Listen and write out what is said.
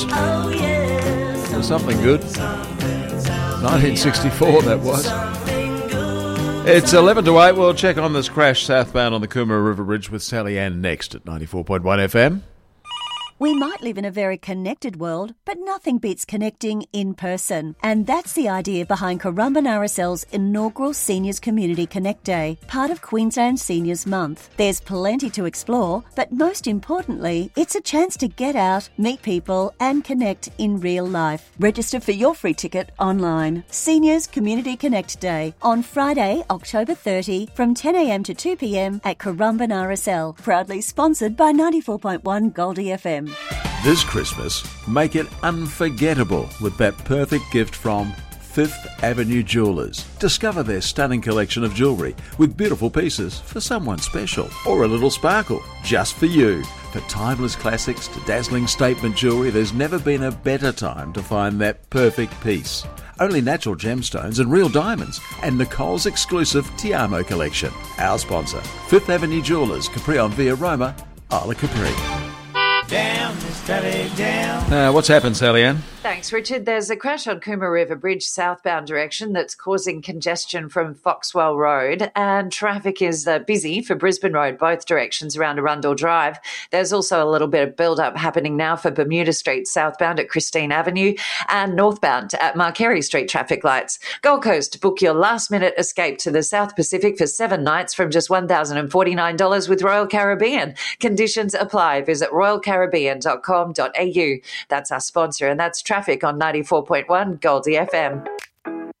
For something good. 1964 that was. It's 11 to 8. We'll check on this crash southbound on the Coomera River Bridge with Sally Ann next at 94.1 FM. We might live in a very connected world, but nothing beats connecting in person. And that's the idea behind Currumbin RSL's inaugural Seniors Community Connect Day, part of Queensland Seniors Month. There's plenty to explore, but most importantly, it's a chance to get out, meet people, and connect in real life. Register for your free ticket online. Seniors Community Connect Day on Friday, October 30 from 10 a.m. to 2 p.m. at Currumbin RSL. Proudly sponsored by 94.1 Goldie FM. This Christmas, make it unforgettable with that perfect gift from Fifth Avenue Jewelers. Discover their stunning collection of jewellery with beautiful pieces for someone special or a little sparkle just for you. For timeless classics to dazzling statement jewellery, there's never been a better time to find that perfect piece. Only natural gemstones and real diamonds, and Nicole's exclusive Ti Amo collection. Our sponsor, Fifth Avenue Jewelers, Capri on Via Roma, Isla Capri. Down, down. What's happened, Sally Ann? Thanks, Richard. There's a crash on Coomera River Bridge southbound direction that's causing congestion from Foxwell Road, and traffic is busy for Brisbane Road, both directions around Arundel Drive. There's also a little bit of build-up happening now for Bermuda Street southbound at Christine Avenue and northbound at Marquerie Street traffic lights. Gold Coast, book your last-minute escape to the South Pacific for 7 nights from just $1,049 with Royal Caribbean. Conditions apply. Visit royalcaribbean.com.au. That's our sponsor, and that's traffic on 94.1 Goldie FM.